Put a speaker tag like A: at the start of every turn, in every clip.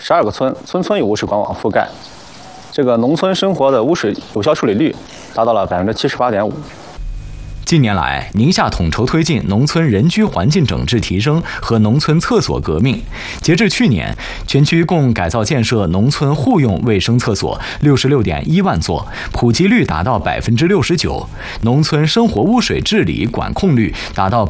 A: 12个村，村村有污水管网覆盖。这个农村生活的污水有效处理率达到了78.5%。
B: 近年来，宁夏统筹推进农村人居环境整治提升和农村厕所革命。截至去年，全区共改造建设农村户用卫生厕所66.1万座，普及率达到69%，农村生活污水治理管控率达到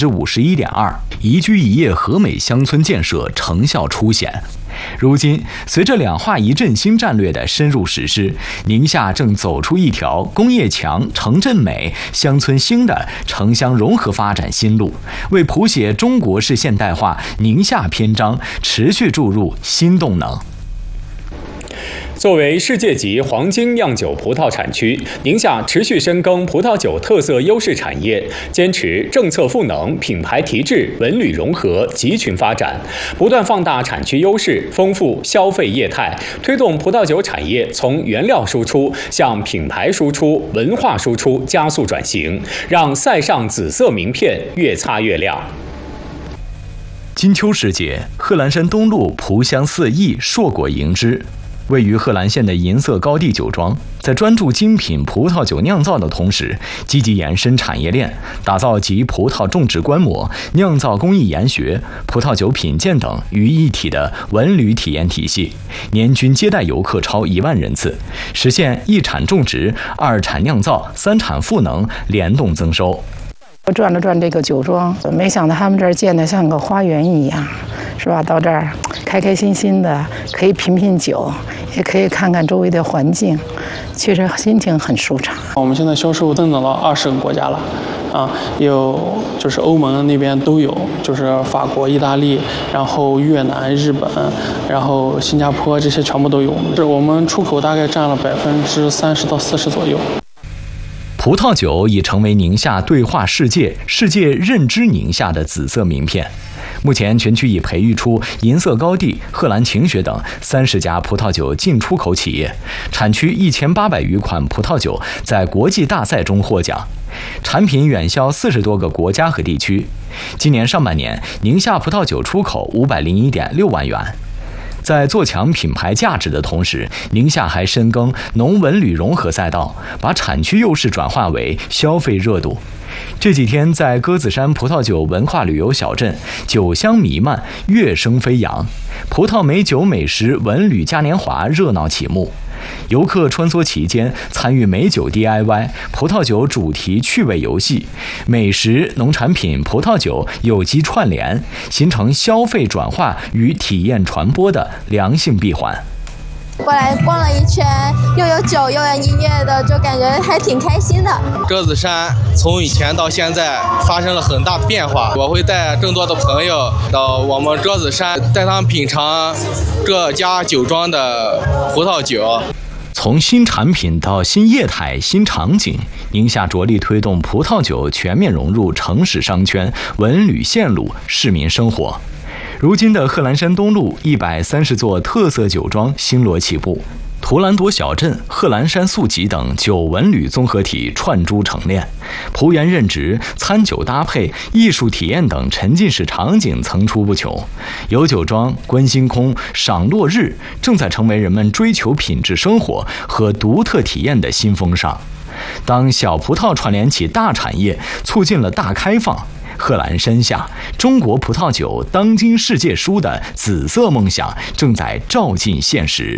B: 51.2%，宜居宜业和美乡村建设成效初显。如今，随着两化一振兴战略的深入实施，宁夏正走出一条工业强、城镇美、乡村兴的城乡融合发展新路，为谱写中国式现代化宁夏篇章持续注入新动能。
C: 作为世界级黄金酿酒葡萄产区，宁夏持续深耕葡萄酒特色优势产业，坚持政策赋能、品牌提质、文旅融合、集群发展，不断放大产区优势，丰富消费业态，推动葡萄酒产业从原料输出向品牌输出、文化输出加速转型，让塞上紫色名片越擦越亮。
B: 金秋时节，贺兰山东路蒲香四溢，硕果盈枝。位于贺兰县的银色高地酒庄，在专注精品葡萄酒酿造的同时，积极延伸产业链，打造集葡萄种植观摩、酿造工艺研学、葡萄酒品鉴等于一体的文旅体验体系，年均接待游客超1万人次，实现一产种植、二产酿造、三产赋能联动增收。
D: 我转了转这个酒庄，没想到他们这儿建得像个花园一样，是吧？到这儿开开心心的，可以品品酒，也可以看看周围的环境，其实心情很舒畅。
E: 我们现在销售增长到20个国家了，有就是欧盟那边都有，就是法国、意大利，然后越南、日本，然后新加坡这些全部都有。我们出口大概占了30%到40%左右。
B: 葡萄酒已成为宁夏对话世界、世界认知宁夏的紫色名片。目前，全区已培育出银色高地、贺兰晴雪等30家葡萄酒进出口企业，产区1800余款葡萄酒在国际大赛中获奖，产品远销40多个国家和地区。今年上半年，宁夏葡萄酒出口501.6万元。在做强品牌价值的同时，宁夏还深耕农文旅融合赛道，把产区优势转化为消费热度。这几天在鸽子山葡萄酒文化旅游小镇，酒香弥漫，乐声飞扬，葡萄美酒美食文旅嘉年华热闹启幕。游客穿梭其间，参与美酒 DIY、葡萄酒主题趣味游戏、美食、农产品、葡萄酒有机串联，形成消费转化与体验传播的良性闭环。
F: 过来逛了一圈，又有酒又有音乐的，就感觉还挺开心的。
G: 鸽子山从以前到现在发生了很大的变化，我会带更多的朋友到我们鸽子山，带他们品尝这家酒庄的葡萄酒。
B: 从新产品到新业态、新场景，宁夏着力推动葡萄酒全面融入城市商圈、文旅线路、市民生活。如今的贺兰山东路130座特色酒庄星罗棋布，图兰朵小镇、贺兰山素集等酒文旅综合体串珠成链，葡园任职、餐酒搭配、艺术体验等沉浸式场景层出不穷。有酒庄、观星空、赏落日正在成为人们追求品质生活和独特体验的新风尚。当小葡萄串联起大产业，促进了大开放，贺兰山下中国葡萄酒当今世界书的紫色梦想正在照进现实。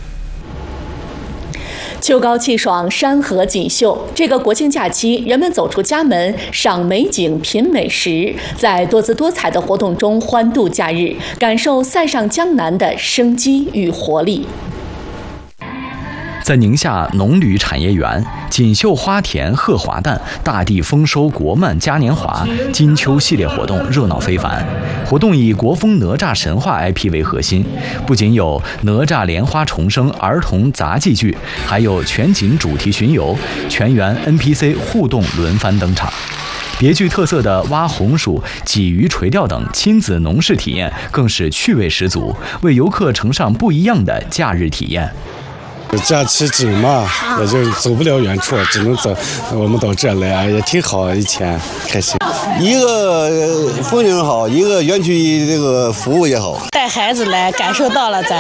H: 秋高气爽，山河锦绣。这个国庆假期，人们走出家门，赏美景，品美食，在多姿多彩的活动中欢度假日，感受塞上江南的生机与活力。
B: 在宁夏农旅产业园，锦绣花田贺华诞、大地丰收国漫嘉年华、金秋系列活动热闹非凡。活动以国风哪吒神话 IP 为核心，不仅有哪吒莲花重生儿童杂技剧，还有全景主题巡游，全员 NPC 互动轮番登场。别具特色的挖红薯、鲫鱼垂钓等亲子农事体验更是趣味十足，为游客呈上不一样的假日体验。
I: 假期紧嘛，也就走不了远处，只能走。我们到这来也挺好，以前开心。
J: 一个风景好，一个园区这个服务也好。
K: 带孩子来，感受到了咱